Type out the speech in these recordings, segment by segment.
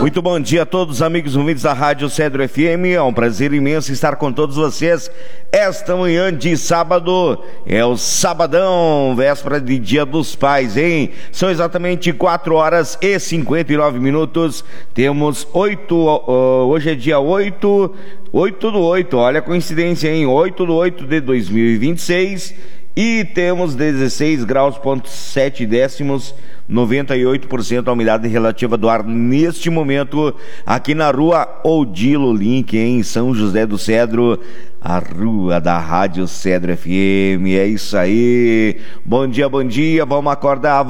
Muito bom dia a todos os amigos ouvintes da Rádio Cedro FM, é um prazer imenso estar com todos vocês esta manhã de sábado, é o sabadão, véspera de Dia dos Pais, hein? São exatamente 4 horas e 59 minutos, temos hoje é dia 8 do 8, olha a coincidência, hein? 8 do 8 de 2026 e temos 16 graus, 7 décimos, 98% a umidade relativa do ar neste momento, aqui na rua Odilo Link, em São José do Cedro, a rua da Rádio Cedro FM. É isso aí, bom dia, vamos acordar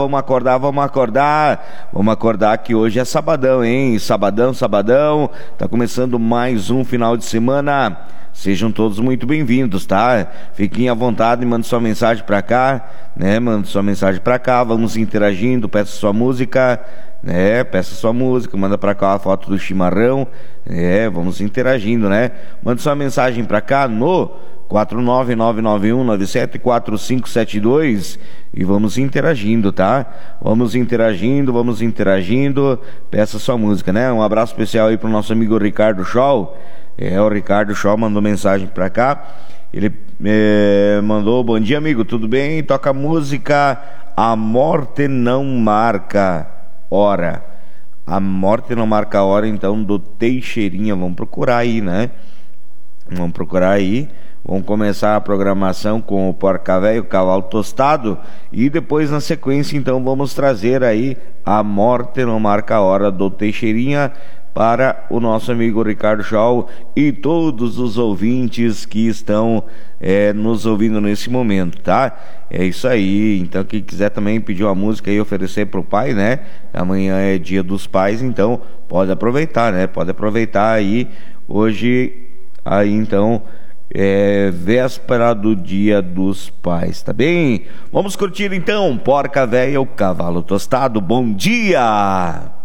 que hoje é sabadão, hein? Sabadão, tá começando mais um final de semana. Sejam todos muito bem-vindos, tá? Fiquem à vontade, mande sua mensagem pra cá, né? Vamos interagindo, peça sua música, manda pra cá a foto do chimarrão, vamos interagindo, né? Mande sua mensagem pra cá no 49991974572 e vamos interagindo, tá? Vamos interagindo, peça sua música, né? Um abraço especial aí pro nosso amigo Ricardo Scholl. O Ricardo Scholl mandou mensagem pra cá. Ele mandou: bom dia, amigo, tudo bem? Toca a música A Morte Não Marca Hora. A Morte Não Marca Hora, então, do Teixeirinha. Vamos procurar aí, né? Vamos começar a programação com o Porca Véia, o Cavalo Tostado, e depois, na sequência, então, vamos trazer aí A Morte Não Marca Hora do Teixeirinha para o nosso amigo Ricardo Scholl e todos os ouvintes que estão nos ouvindo nesse momento, tá? É isso aí. Então, quem quiser também pedir uma música e oferecer pro pai, né? Amanhã é Dia dos Pais, então pode aproveitar, né? Pode aproveitar aí, hoje, aí então, véspera do Dia dos Pais, tá bem? Vamos curtir então Porca Véia, o Cavalo Tostado. Bom dia!